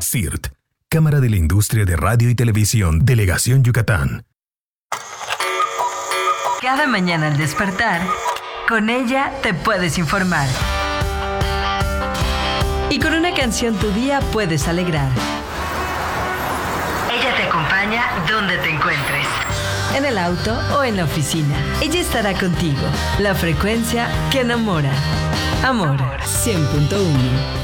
CIRT, Cámara de la Industria de Radio y Televisión, Delegación Yucatán. Cada mañana al despertar, con ella te puedes informar. Y con una canción tu día puedes alegrar. Ella te acompaña donde te encuentres. En el auto o en la oficina. Ella estará contigo. La frecuencia que enamora. Amor 100.1.